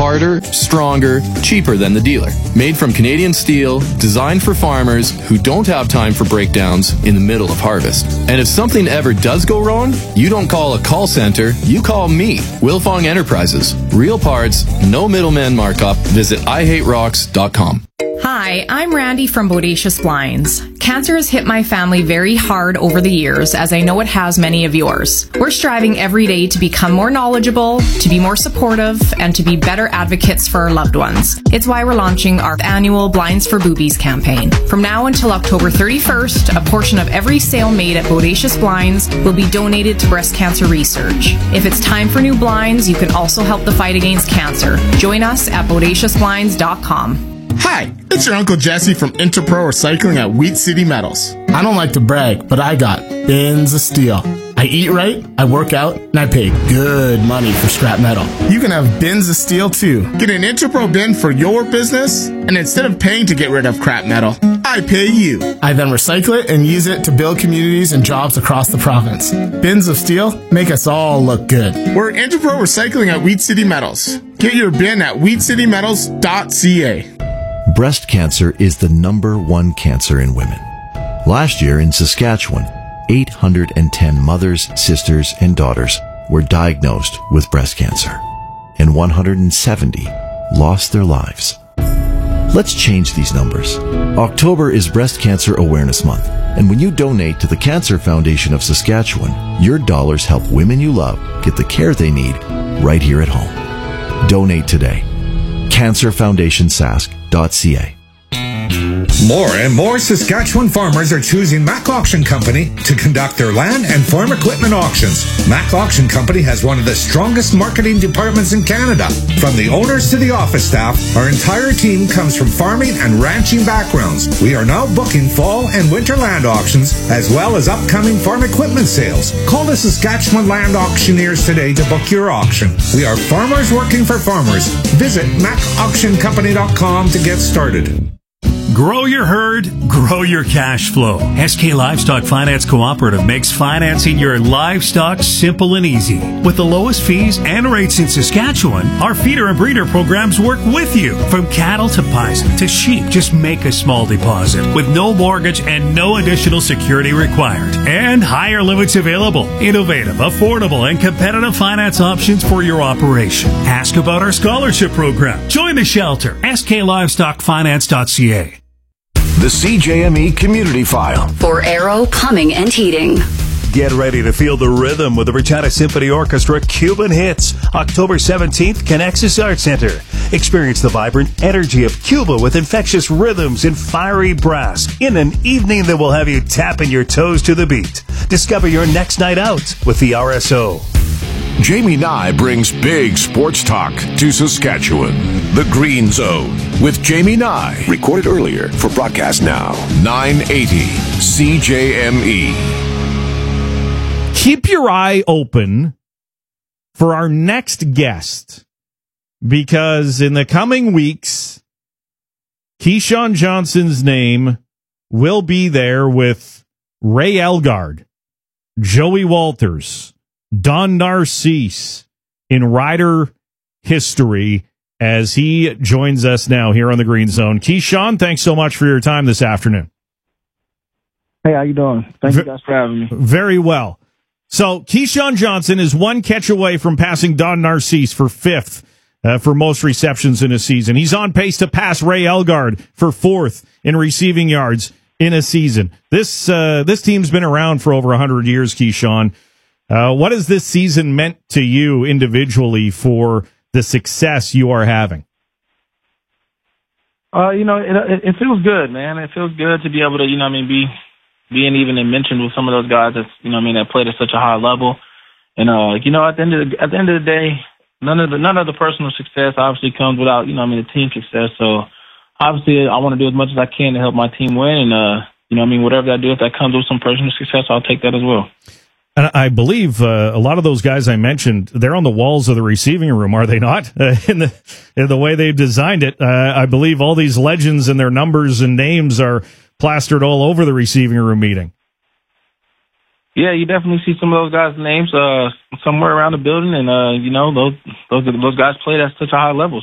harder, stronger, cheaper than the dealer. Made from Canadian steel, designed for farmers who don't have time for breakdowns in the middle of harvest. And if something ever does go wrong, you don't call a call center, you call me, Wilfong Enterprises. Real parts, no middleman markup. Visit IHateRocks.com. Hi, I'm Randy from Bodacious Blinds. Cancer has hit my family very hard over the years, as I know it has many of yours. We're striving every day to become more knowledgeable, to be more supportive, and to be better advocates for our loved ones. It's why we're launching our annual Blinds for Boobies campaign. From now until October 31st, a portion of every sale made at Bodacious Blinds will be donated to breast cancer research. If it's time for new blinds, you can also help the fight against cancer. Join us at BodaciousBlinds.com. Hi, it's your Uncle Jesse from Interpro Recycling at Wheat City Metals. I don't like to brag, but I got bins of steel. I eat right, I work out, and I pay good money for scrap metal. You can have bins of steel too. Get an Interpro bin for your business, and instead of paying to get rid of crap metal, I pay you. I then recycle it and use it to build communities and jobs across the province. Bins of steel make us all look good. We're Interpro Recycling at Wheat City Metals. Get your bin at wheatcitymetals.ca. Breast cancer is the #1 cancer in women. Last year in Saskatchewan, 810 mothers, sisters, and daughters were diagnosed with breast cancer, and 170 lost their lives. Let's change these numbers. October is Breast Cancer Awareness Month, and when you donate to the Cancer Foundation of Saskatchewan, your dollars help women you love get the care they need right here at home. Donate today. CancerFoundationSask.ca. More and more Saskatchewan farmers are choosing Mac Auction Company to conduct their land and farm equipment auctions. Mac Auction Company has one of the strongest marketing departments in Canada. From the owners to the office staff, our entire team comes from farming and ranching backgrounds. We are now booking fall and winter land auctions, as well as upcoming farm equipment sales. Call the Saskatchewan Land Auctioneers today to book your auction. We are farmers working for farmers. Visit MacAuctionCompany.com to get started. Grow your herd, grow your cash flow. SK Livestock Finance Cooperative makes financing your livestock simple and easy. With the lowest fees and rates in Saskatchewan, our feeder and breeder programs work with you. From cattle to bison to sheep, just make a small deposit with no mortgage and no additional security required. And higher limits available. Innovative, affordable, and competitive finance options for your operation. Ask about our scholarship program. Join the shelter. SKLivestockFinance.ca. The CJME Community File. For Aero Plumbing and Heating. Get ready to feel the rhythm with the Regina Symphony Orchestra Cuban Hits. October 17th, Connexus Arts Center. Experience the vibrant energy of Cuba with infectious rhythms and fiery brass in an evening that will have you tapping your toes to the beat. Discover your next night out with the RSO. Jamie Nye brings big sports talk to Saskatchewan. The Green Zone with Jamie Nye. Recorded earlier for broadcast now. 980 CJME. Keep your eye open for our next guest, because in the coming weeks, Keyshawn Johnson's name will be there with Ray Elgard, Joey Walters, Don Narcisse in rider history as he joins us now here on the Green Zone. Keyshawn, thanks so much for your time this afternoon. Hey, how you doing? Thank you guys for having me. Very well. So Keyshawn Johnson is one catch away from passing Don Narcisse for fifth for most receptions in a season. He's on pace to pass Ray Elgard for fourth in receiving yards in a season. This team's been around for over 100 years, Keyshawn. What has this season meant to you individually for the success you are having? It feels good, man. It feels good to be able to, being even mentioned with some of those guys that, that played at such a high level. And, at the end of the day, none of the personal success obviously comes without, the team success. So obviously I want to do as much as I can to help my team win. And, whatever I do, if that comes with some personal success, I'll take that as well. And I believe a lot of those guys I mentioned, they're on the walls of the receiving room, are they not? In the way they've designed it, I believe all these legends and their numbers and names are plastered all over the receiving room meeting. Yeah, you definitely see some of those guys' names somewhere around the building, and those guys played at such a high level.